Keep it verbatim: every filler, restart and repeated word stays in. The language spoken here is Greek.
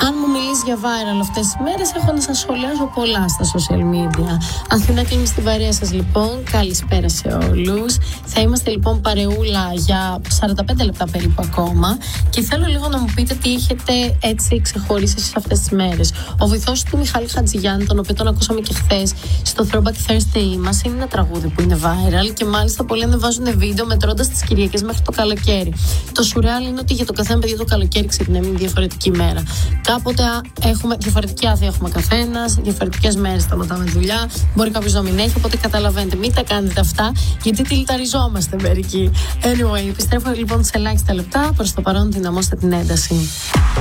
Αν μου μιλείς για viral αυτές τις μέρες, έχω να σας σχολιάσω πολλά στα social media. Αθηνά κλείνει στην παρέα σας λοιπόν. Καλησπέρα σε όλους. Θα είμαστε λοιπόν παρεούλα για σαράντα πέντε λεπτά περίπου ακόμα. Και θέλω λίγο να μου πείτε τι έχετε έτσι ξεχωρίσει σε αυτές τις μέρες. Ο βοηθός του Μιχάλη Χατζηγιάννη, τον οποίο τον ακούσαμε και χθες στο Throwback Thursday μας, είναι ένα τραγούδι που είναι viral και μάλιστα πολλοί ανεβάζουν βίντεο μετρώντας τις Κυριακές μέχρι το καλοκαίρι. Το σουρεάλ είναι ότι για το καθένα παιδί το καλοκαίρι ξεκινάει μια διαφορετική μέρα. Κάποτε έχουμε διαφορετική άδεια, έχουμε καθένας, διαφορετικές μέρες σταματάμε δουλειά. Μπορεί κάποιος να μην έχει, οπότε καταλαβαίνετε. Μην τα κάνετε αυτά, γιατί τυλταριζόμαστε μερικοί. Anyway, επιστρέφω λοιπόν σε ελάχιστα λεπτά. Προς το παρόν, δυναμώστε την ένταση.